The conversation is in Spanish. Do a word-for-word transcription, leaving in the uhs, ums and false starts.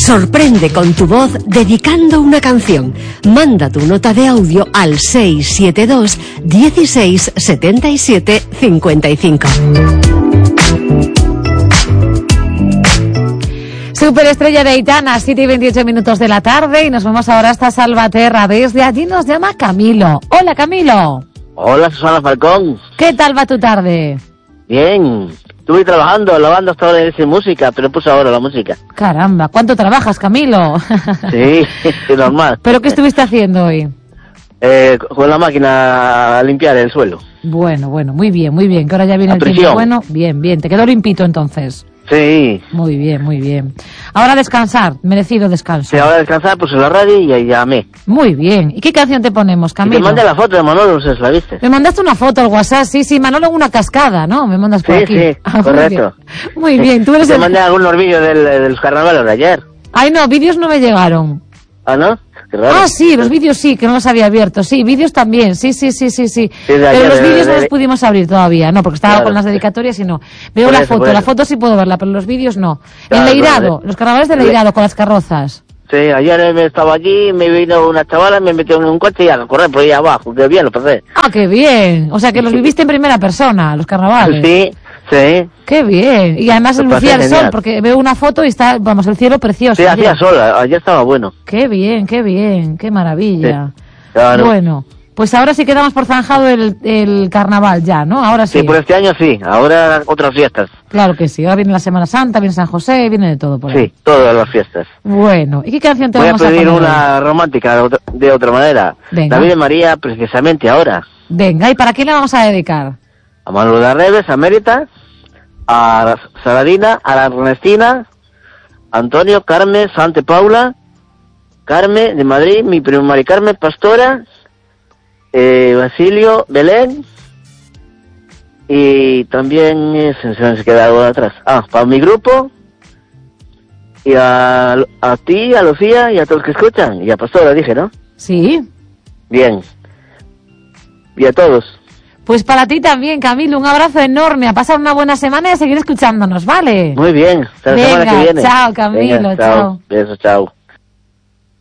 Sorprende con tu voz dedicando una canción. Manda tu nota de audio al seis siete dos, dieciséis, setenta y siete, cincuenta y cinco. Superestrella de Aitana, siete y veintiocho minutos de la tarde, y nos vamos ahora hasta Salvaterra. Desde allí nos llama Camilo. Hola, Camilo. Hola, Susana Falcón. ¿Qué tal va tu tarde? Bien. Estuve trabajando, lavando hasta ahora sin música, pero puse ahora la música. Caramba, ¿cuánto trabajas, Camilo? Sí, es normal. ¿Pero qué estuviste haciendo hoy? Eh, con la máquina a limpiar el suelo. Bueno, bueno, muy bien, muy bien. Que ahora ya viene el tiempo bueno. Bien, bien. Te quedó limpito entonces. Sí. Muy bien, muy bien. Ahora descansar, merecido descanso. Sí, ahora descansar, puse la radio y ahí llamé. Muy bien. ¿Y qué canción te ponemos, Camilo? Y te mandé la foto de Manolo, no sé si la viste. Me mandaste una foto al WhatsApp, sí, sí, Manolo en una cascada, ¿no? Me mandas por sí, aquí. Sí, sí, ah, correcto. Muy bien, muy bien. ¿Tú eres te el... mandé algunos vídeos del, de los carnavales de ayer. Ay, no, vídeos no me llegaron. ¿Ah, no? Qué raro. Ah, sí, los vídeos sí, que no los había abierto. Sí, vídeos también, sí, sí, sí, sí, sí. sí de ayer, pero los de, vídeos de, no de... los pudimos abrir todavía, no, porque estaba claro. con las dedicatorias y no. Veo por la eso, foto, por la eso. foto sí puedo verla, pero los vídeos no. Claro, en Leirado, claro. los carnavales de Leirado, con las carrozas. Sí, ayer me estaba allí, me vino una chavala, me metió en un coche y a correr por ahí abajo, que bien lo pasé. Ah, qué bien. O sea, que los viviste en primera persona, los carnavales. Sí, sí. Qué bien. Y además Lo lucía pasé el sol, genial. porque veo una foto y está, vamos, el cielo precioso. Sí, ayer. hacía sol, ayer estaba bueno. Qué bien, qué bien, qué maravilla. Sí, claro. Bueno, pues ahora sí quedamos por zanjado el, el carnaval ya, ¿no? Ahora sí. Sí, por este año sí, ahora otras fiestas. Claro que sí, ahora viene la Semana Santa, viene San José, viene de todo por ahí. Sí, todas las fiestas. Bueno, ¿y qué canción te Voy a vamos a pedir poner una hoy? romántica de otra, de otra manera. Venga. David y María, precisamente ahora. Venga, ¿y para quién la vamos a dedicar? A Manuel de Reves, a Mérita, a Saladina, a la Ernestina, Antonio, Carmen, Santa Paula, Carmen de Madrid, mi primo Mari Carmen, Pastora, eh, Basilio, Belén, y también eh, se, se me queda algo de atrás. Ah, para mi grupo, y a, a ti, a Lucía, y a todos los que escuchan, y a Pastora dije, ¿no? Sí. Bien. Y a todos. Pues para ti también, Camilo, un abrazo enorme, a pasar una buena semana y a seguir escuchándonos, ¿vale? Muy bien, hasta la Venga, semana que viene. chao, Camilo, Venga, chao. Besos, chao.